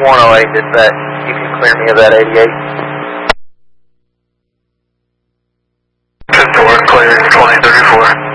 108, dispatch. You can clear me of that 88. 10-4, clear, 2034.